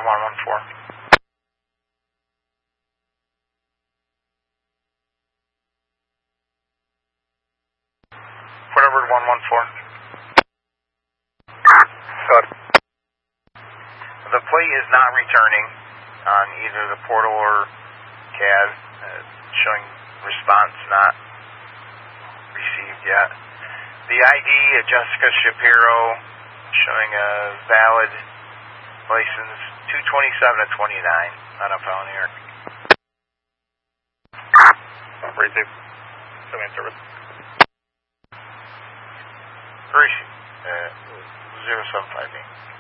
114. Port Edward 114. Good. The plate is not returning on either the portal or CAD, showing response not received yet. The ID, Jessica Shapiro, showing a valid license 227 of 29, not a felony error. Operation 7 service. Hurry, 0758.